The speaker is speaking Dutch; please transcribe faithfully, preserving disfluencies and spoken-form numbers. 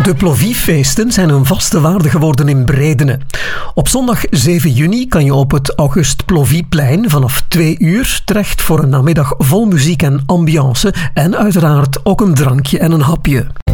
De Plovivfeesten zijn een vaste waarde geworden in Bredene. Op zondag zeven juni kan je op het August Plovivplein vanaf twee uur terecht voor een namiddag vol muziek en ambiance en uiteraard ook een drankje en een hapje.